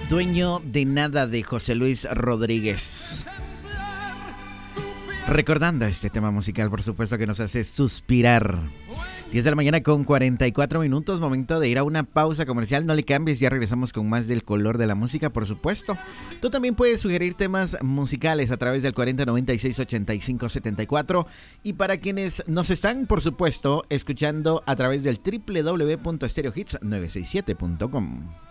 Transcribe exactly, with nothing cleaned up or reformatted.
Dueño de nada de José Luis Rodríguez. Recordando este tema musical, por supuesto, que nos hace suspirar. diez de la mañana con cuarenta y cuatro minutos, momento de ir a una pausa comercial. No le cambies, ya regresamos con más del color de la música, por supuesto. Tú también puedes sugerir temas musicales a través del cuarenta noventa y seis ochenta y cinco setenta y cuatro. Y para quienes nos están, por supuesto, escuchando a través del doble u doble u doble u punto stereo hits novecientos sesenta y siete punto com.